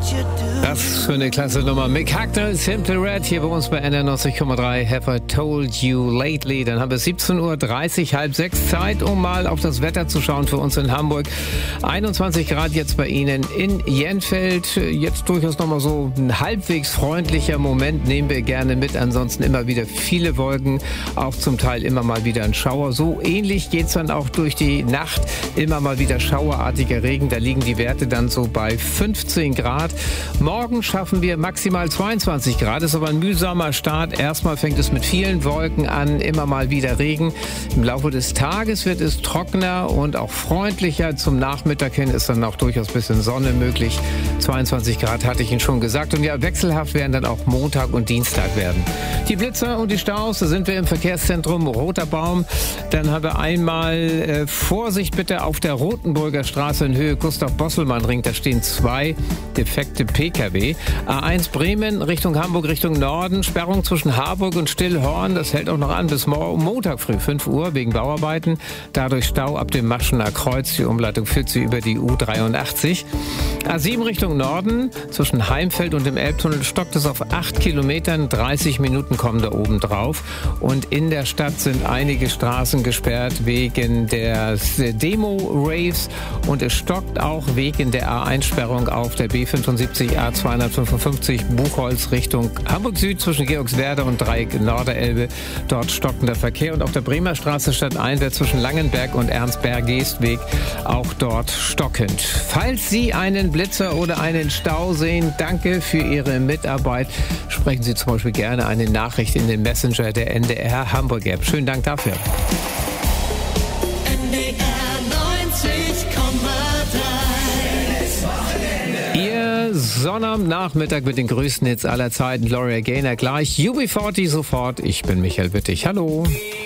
Das ist für eine klasse Nummer. Mick Hucknall, Simple Red, hier bei uns bei NR90,3. Have I told you lately? Dann haben wir 17:30 Uhr, halb sechs. Zeit, um mal auf das Wetter zu schauen für uns in Hamburg. 21 Grad jetzt bei Ihnen in Jenfeld. Jetzt durchaus nochmal so ein halbwegs freundlicher Moment, nehmen wir gerne mit. Ansonsten immer wieder viele Wolken, auch zum Teil immer mal wieder ein Schauer. So ähnlich geht's dann auch durch die Nacht. Immer mal wieder schauerartiger Regen. Da liegen die Werte dann so bei 15 Grad. Morgen schaffen wir maximal 22 Grad, ist aber ein mühsamer Start. Erstmal fängt es mit vielen Wolken an, immer mal wieder Regen. Im Laufe des Tages wird es trockener und auch freundlicher. Zum Nachmittag hin ist dann auch durchaus ein bisschen Sonne möglich. 22 Grad hatte ich Ihnen schon gesagt. Und ja, wechselhaft werden dann auch Montag und Dienstag werden. Die Blitzer und die Staus, da sind wir im Verkehrszentrum Roter Baum. Dann haben wir einmal Vorsicht bitte auf der Rotenburger Straße in Höhe Gustav-Bosselmann-Ring. Da stehen zwei defekte PKW. A1 Bremen Richtung Hamburg, Richtung Norden. Sperrung zwischen Harburg und Stillhorn. Das hält auch noch an bis Montag früh 5 Uhr wegen Bauarbeiten. Dadurch Stau ab dem Maschener Kreuz. Die Umleitung führt sie über die U83. A7 Richtung Norden. Zwischen Heimfeld und dem Elbtunnel stockt es auf 8 Kilometern. 30 Minuten kommen da oben drauf. Und in der Stadt sind einige Straßen gesperrt wegen der Demo-Raves. Und es stockt auch wegen der A1-Sperrung auf der B75 A255 Buchholz Richtung Hamburg Süd zwischen Georgswerder und Dreieck Norderelbe. Dort stockender Verkehr. Und auf der Bremer Straße stadteinwärts zwischen Langenberg und Ernstberg-Geestweg auch dort stockend. Falls Sie einen Blitzer oder einen Stau sehen, danke für Ihre Mitarbeit. Sprechen Sie zum Beispiel gerne eine Nachricht in den Messenger der NDR Hamburg App. Schönen Dank dafür. Ihr Sonnabendnachmittag mit den größten Hits aller Zeiten. Gloria Gaynor gleich. UB40 sofort. Ich bin Michael Wittig. Hallo.